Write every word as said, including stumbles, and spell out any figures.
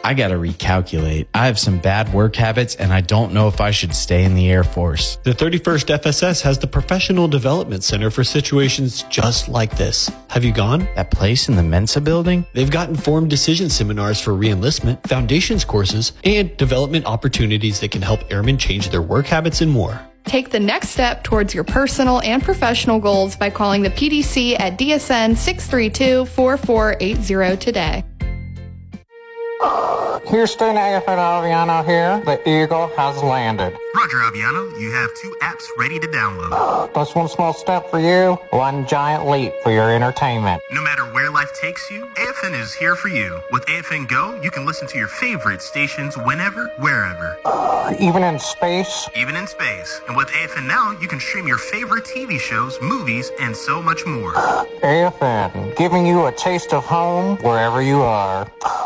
I gotta recalculate. I have some bad work habits and I don't know if I should stay in the Air Force. The thirty-first F S S has the Professional Development Center for situations just like this. Have you gone? That place in the Mensa building? They've got informed decision seminars for reenlistment, foundations courses, and development opportunities that can help airmen change their work habits and more. Take the next step towards your personal and professional goals by calling the P D C at D S N six three two, four four eight zero today. Houston, A F N Aviano here. The Eagle has landed. Roger, Aviano. You have two apps ready to download. That's one small step for you, one giant leap for your entertainment. No matter where life takes you, A F N is here for you. With A F N Go, you can listen to your favorite stations whenever, wherever. Uh, even in space? Even in space. And with A F N Now, you can stream your favorite T V shows, movies, and so much more. A F N, giving you a taste of home wherever you are.